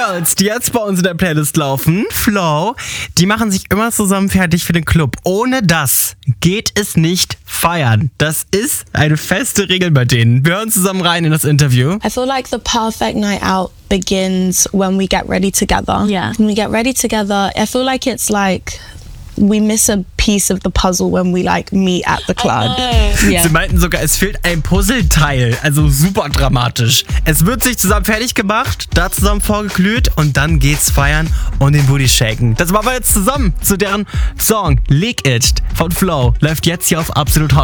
Girls, die jetzt bei uns in der Playlist laufen, Flow, die machen sich immer zusammen fertig für den Club. Ohne das geht es nicht feiern. Das ist eine feste Regel bei denen. Wir hören zusammen rein in das Interview. I feel like the perfect night out begins when we get ready together. Yeah. When we get ready together, I feel like it's like we miss a piece of the puzzle when we like meet at the club. Yeah. Sie meinten sogar, es fehlt ein Puzzleteil. Also super dramatisch. Es wird sich zusammen fertig gemacht, da zusammen vorgeglüht und dann geht's feiern und den Booty shaken. Das machen wir jetzt zusammen zu deren Song Leak It von Flow. Läuft jetzt hier auf Absolut Hot.